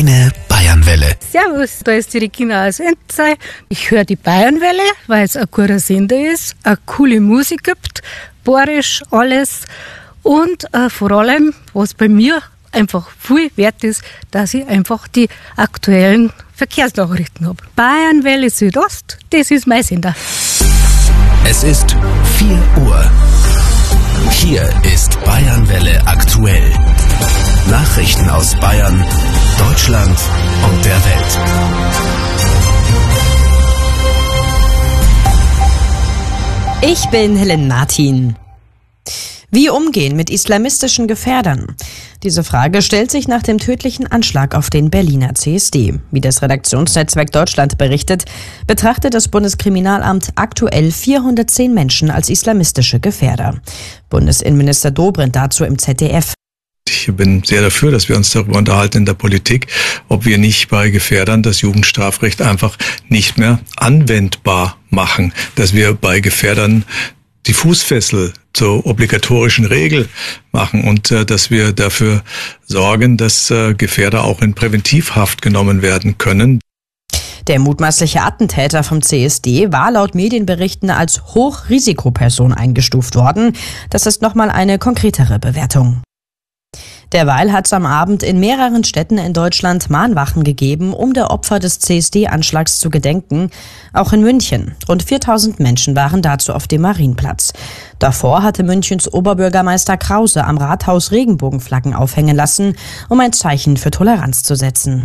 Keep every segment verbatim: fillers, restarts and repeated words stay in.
Kleine Bayernwelle. Servus, da ist die Regina aus Entzey. Ich höre die Bayernwelle, weil es ein guter Sender ist, eine coole Musik gibt, bayerisch alles und äh, vor allem, was bei mir einfach viel wert ist, dass ich einfach die aktuellen Verkehrsnachrichten habe. Bayernwelle Südost, das ist mein Sender. Es ist vier Uhr. Hier ist Bayernwelle aktuell. Nachrichten aus Bayern, Deutschland und der Welt. Ich bin Helen Martin. Wie umgehen mit islamistischen Gefährdern? Diese Frage stellt sich nach dem tödlichen Anschlag auf den Berliner C S D. Wie das Redaktionsnetzwerk Deutschland berichtet, betrachtet das Bundeskriminalamt aktuell vierhundertzehn Menschen als islamistische Gefährder. Bundesinnenminister Dobrindt dazu im Z D F. Ich bin sehr dafür, dass wir uns darüber unterhalten in der Politik, ob wir nicht bei Gefährdern das Jugendstrafrecht einfach nicht mehr anwendbar machen, dass wir bei Gefährdern die Fußfessel zur obligatorischen Regel machen und äh, dass wir dafür sorgen, dass äh, Gefährder auch in Präventivhaft genommen werden können. Der mutmaßliche Attentäter vom C S D war laut Medienberichten als Hochrisikoperson eingestuft worden. Das ist nochmal eine konkretere Bewertung. Derweil hat es am Abend in mehreren Städten in Deutschland Mahnwachen gegeben, um der Opfer des C S D-Anschlags zu gedenken. Auch in München. Rund viertausend Menschen waren dazu auf dem Marienplatz. Davor hatte Münchens Oberbürgermeister Krause am Rathaus Regenbogenflaggen aufhängen lassen, um ein Zeichen für Toleranz zu setzen.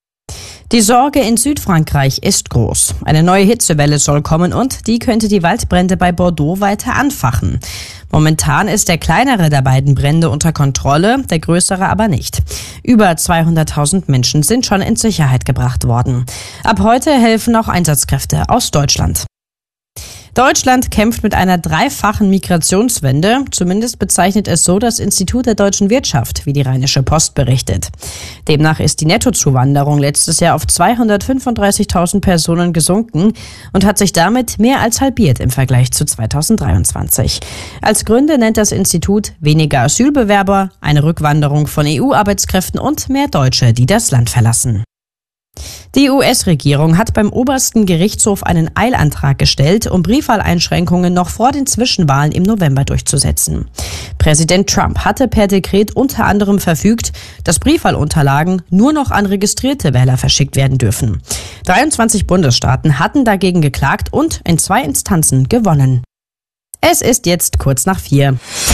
Die Sorge in Südfrankreich ist groß. Eine neue Hitzewelle soll kommen und die könnte die Waldbrände bei Bordeaux weiter anfachen. Momentan ist der kleinere der beiden Brände unter Kontrolle, der größere aber nicht. Über zweihunderttausend Menschen sind schon in Sicherheit gebracht worden. Ab heute helfen auch Einsatzkräfte aus Deutschland. Deutschland kämpft mit einer dreifachen Migrationswende. Zumindest bezeichnet es so das Institut der deutschen Wirtschaft, wie die Rheinische Post berichtet. Demnach ist die Nettozuwanderung letztes Jahr auf zweihundertfünfunddreißigtausend Personen gesunken und hat sich damit mehr als halbiert im Vergleich zu zweitausenddreiundzwanzig. Als Gründe nennt das Institut weniger Asylbewerber, eine Rückwanderung von E U-Arbeitskräften und mehr Deutsche, die das Land verlassen. Die U S-Regierung hat beim obersten Gerichtshof einen Eilantrag gestellt, um Briefwahleinschränkungen noch vor den Zwischenwahlen im November durchzusetzen. Präsident Trump hatte per Dekret unter anderem verfügt, dass Briefwahlunterlagen nur noch an registrierte Wähler verschickt werden dürfen. dreiundzwanzig Bundesstaaten hatten dagegen geklagt und in zwei Instanzen gewonnen. Es ist jetzt kurz nach vier.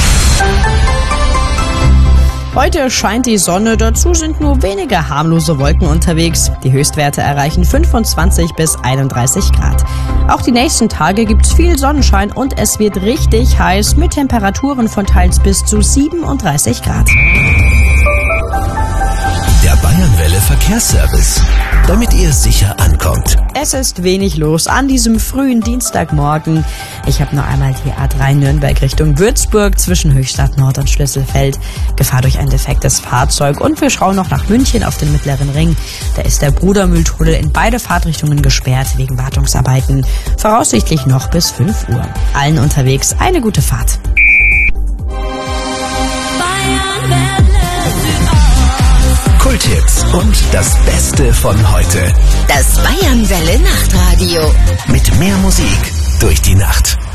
Heute scheint die Sonne, dazu sind nur wenige harmlose Wolken unterwegs. Die Höchstwerte erreichen fünfundzwanzig bis einunddreißig Grad. Auch die nächsten Tage gibt's viel Sonnenschein und es wird richtig heiß mit Temperaturen von teils bis zu siebenunddreißig Grad. Der Bayernwelle Verkehrsservice, damit ihr sicher ankommt. Es ist wenig los an diesem frühen Dienstagmorgen. Ich habe noch einmal die A drei Nürnberg Richtung Würzburg zwischen Höchstadt Nord und Schlüsselfeld. Gefahr durch ein defektes Fahrzeug. Und wir schauen noch nach München auf den Mittleren Ring. Da ist der Brudermühltunnel in beide Fahrtrichtungen gesperrt wegen Wartungsarbeiten. Voraussichtlich noch bis fünf Uhr. Allen unterwegs eine gute Fahrt. Kulthits und das Beste von heute. Das Bayernwelle Nachtradio. Mit mehr Musik durch die Nacht.